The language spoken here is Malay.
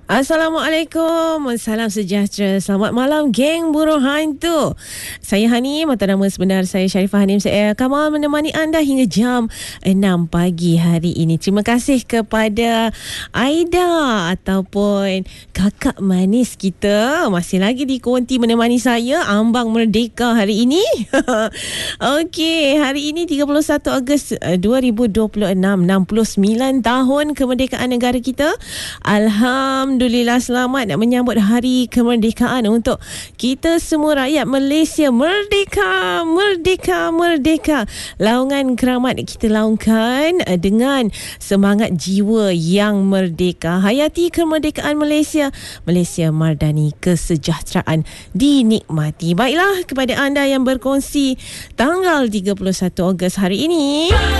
Assalamualaikum, salam sejahtera, selamat malam geng buruh hantu. Saya Hani, mata nama sebenar saya Sharifah Hanim. Saya akan menemani anda hingga jam 6 pagi hari ini. Terima kasih kepada Aida ataupun kakak manis kita masih lagi di konti menemani saya ambang merdeka hari ini. Okey, hari ini 31 Ogos 2026, 69 tahun kemerdekaan negara kita. Alhamdulillah, selamat nak menyambut hari kemerdekaan untuk kita semua rakyat Malaysia. Merdeka, merdeka, merdeka. Laungan keramat kita laungkan dengan semangat jiwa yang merdeka. Hayati kemerdekaan Malaysia. Malaysia mardani, kesejahteraan dinikmati. Baiklah, kepada anda yang berkongsi tanggal 31 Ogos hari ini.